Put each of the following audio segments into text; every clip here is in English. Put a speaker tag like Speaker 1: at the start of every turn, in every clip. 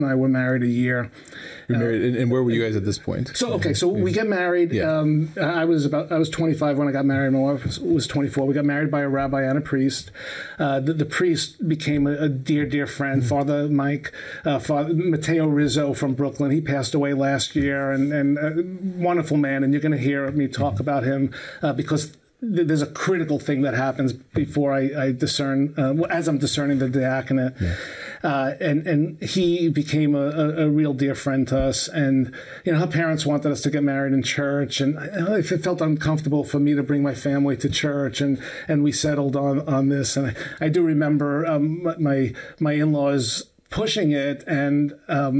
Speaker 1: and I were married a year.
Speaker 2: You're married, and where were you guys at this point?
Speaker 1: So we get married.
Speaker 2: Yeah.
Speaker 1: I was 25 when I got married. My wife was 24. We got married by a rabbi and a priest. The priest became a dear friend. Father Mike, Father Matteo Rizzo from Brooklyn. He passed away last year, and a wonderful man. And you're going to hear me talk about him because there's a critical thing that happens before I discern, as I'm discerning the diaconate. Yeah. And he became a real dear friend to us. And, her parents wanted us to get married in church. And it felt uncomfortable for me to bring my family to church. And we settled on this. And I do remember my in-laws pushing it. And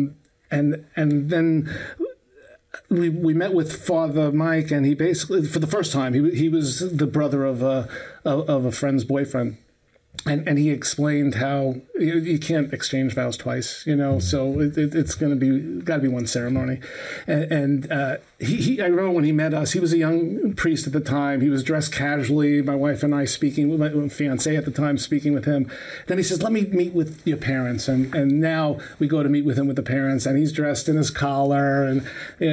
Speaker 1: then we met with Father Mike, and he basically, for the first time, he was the brother of a friend's boyfriend. And he explained how you can't exchange vows twice, so it's got to be one ceremony. And I remember when he met us, he was a young priest at the time. He was dressed casually. My wife and I speaking with my fiance at the time, speaking with him. Then he says, "Let me meet with your parents." And now we go to meet with him with the parents, and he's dressed in his collar, and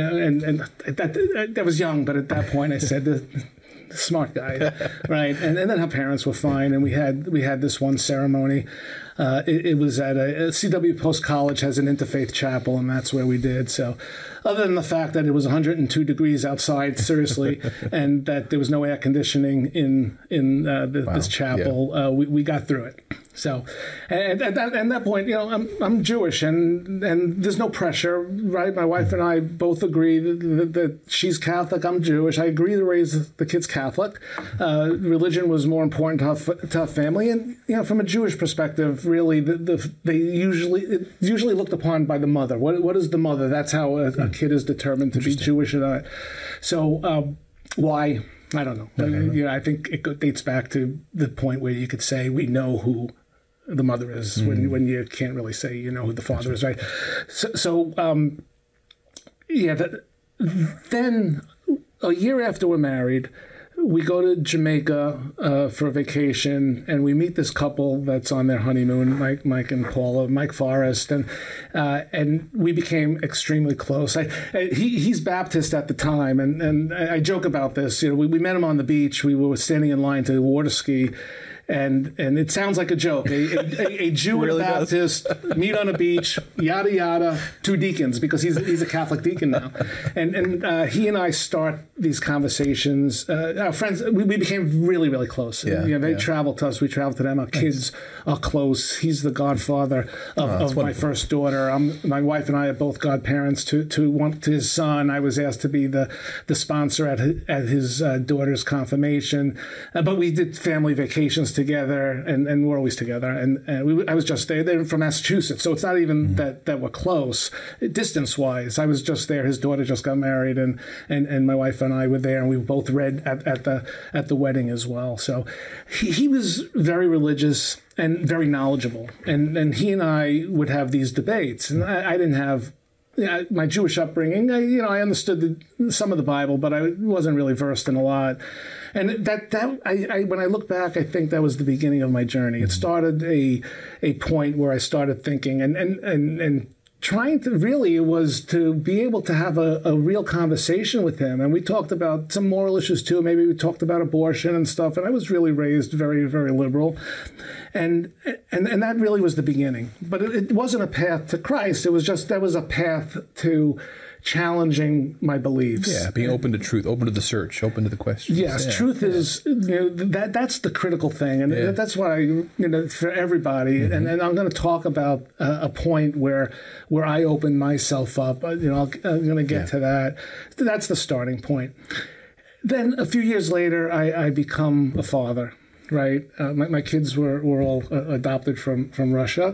Speaker 1: that was young, but at that point I said, smart guy, right? And then her parents were fine, and we had this one ceremony. It was at a CW Post College has an interfaith chapel, and that's where we did. So, other than the fact that it was 102 degrees outside, seriously, and that there was no air conditioning in this chapel, we got through it. So, and at that point, I'm Jewish, and there's no pressure, right? My wife and I both agree that she's Catholic, I'm Jewish. I agree to raise the kids Catholic. Religion was more important to our family, and from a Jewish perspective, really, they usually looked upon by the mother. What is the mother? That's how a kid is determined to be Jewish or not. So, why? I don't know. I think it dates back to the point where you could say we know who the mother is when you can't really say who the father is, right? Then a year after we're married, we go to Jamaica for a vacation, and we meet this couple that's on their honeymoon, Mike and Paula, Mike Forrest, and we became extremely close. He's Baptist at the time, and I joke about this. We met him on the beach. We were standing in line to water ski. And it sounds like a joke. A Jew and a Baptist meet on a beach, yada yada, two deacons, because he's a Catholic deacon now. And he and I start these conversations. Our friends, we became really, really close. They travel to us, we travel to them. Our kids are close. He's the godfather of my first daughter. My wife and I are both godparents to his son. I was asked to be the sponsor at his daughter's confirmation. But we did family vacations together, and we're always together. And I was just there. They're from Massachusetts, so it's not even that we're close distance-wise. I was just there. His daughter just got married, and my wife and I were there, and we both read at the wedding as well. So he was very religious and very knowledgeable, and he and I would have these debates, and I didn't have my Jewish upbringing. I understood some of the Bible, but I wasn't really versed in a lot. And when I look back, I think that was the beginning of my journey. It started a point where I started thinking and trying to really, it was to be able to have a real conversation with him. And we talked about some moral issues too. Maybe we talked about abortion and stuff. And I was really raised very, very liberal. And that really was the beginning. But it wasn't a path to Christ. It was just, that was a path to challenging my beliefs.
Speaker 2: Yeah, being open to truth, open to the search, open to the questions.
Speaker 1: Yes, truth is, that's the critical thing. And that's why, for everybody, and I'm going to talk about a point where I open myself up. I'm going to get to that. That's the starting point. Then a few years later, I become a father. Right. My kids were all adopted from Russia.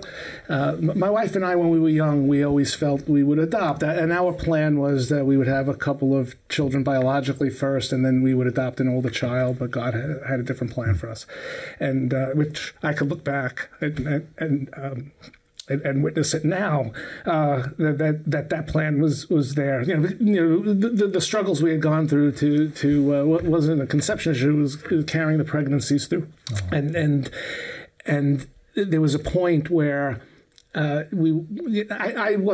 Speaker 1: My wife and I, when we were young, we always felt we would adopt. And our plan was that we would have a couple of children biologically first, and then we would adopt an older child. But God had a different plan for us, and which I could look back and witness it now, that plan was there. The struggles we had gone through to what wasn't a conception issue, was carrying the pregnancies through, and there was a point where I